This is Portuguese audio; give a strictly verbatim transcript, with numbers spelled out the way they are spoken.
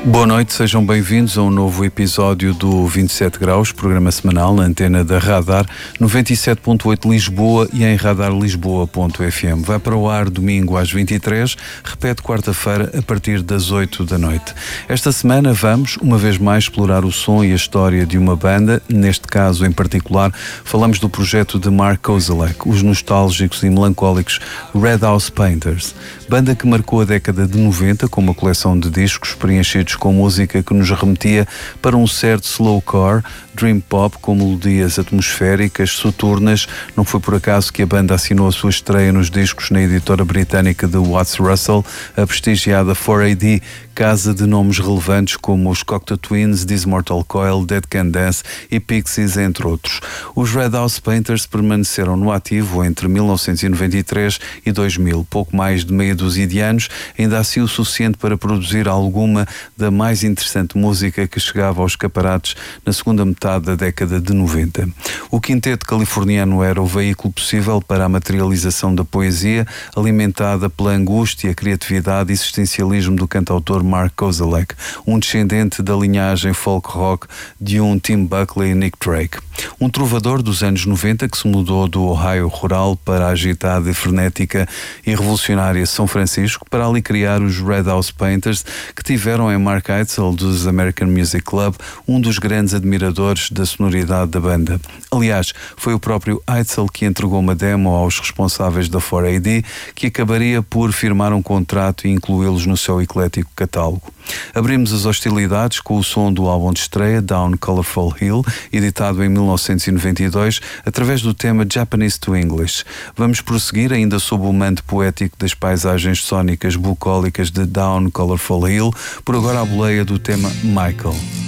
Boa noite, sejam bem-vindos a um novo episódio do vinte e sete graus, programa semanal na antena da Radar noventa e sete ponto oito Lisboa e em radar lisboa ponto f m. Vai para o ar domingo às vinte e três, repete quarta-feira a partir das oito da noite. Esta semana vamos, uma vez mais, explorar o som e a história de uma banda. Neste caso em particular, falamos do projeto de Mark Kozelek, os nostálgicos e melancólicos Red House Painters, banda que marcou a década de noventa com uma coleção de discos preenchidos com música que nos remetia para um certo slowcore, dream pop com melodias atmosféricas, soturnas. Não foi por acaso que a banda assinou a sua estreia nos discos na editora britânica de Watts Russell, a prestigiada quatro A D, casa de nomes relevantes como os Cocteau Twins, This Mortal Coil, Dead Can Dance e Pixies, entre outros. Os Red House Painters permaneceram no ativo entre mil novecentos e noventa e três e dois mil, pouco mais de meia dúzia de anos, ainda assim o suficiente para produzir alguma da mais interessante música que chegava aos escaparates na segunda metade da década de noventa. O quinteto californiano era o veículo possível para a materialização da poesia, alimentada pela angústia, criatividade e existencialismo do cantautor Mark Kozelek, um descendente da linhagem folk rock de um Tim Buckley e Nick Drake. Um trovador dos anos noventa que se mudou do Ohio rural para a agitada e frenética e revolucionária São Francisco para ali criar os Red House Painters, que tiveram em Mark Eitzel dos American Music Club um dos grandes admiradores da sonoridade da banda. Aliás, foi o próprio Eitzel que entregou uma demo aos responsáveis da quatro A D, que acabaria por firmar um contrato e incluí-los no seu eclético catálogo. Abrimos as hostilidades com o som do álbum de estreia Down Colorful Hill, editado em mil novecentos e noventa e dois, através do tema Japanese to English. Vamos prosseguir ainda sob o manto poético das paisagens sónicas bucólicas de Down Colorful Hill, por agora a boleia do tema Michael.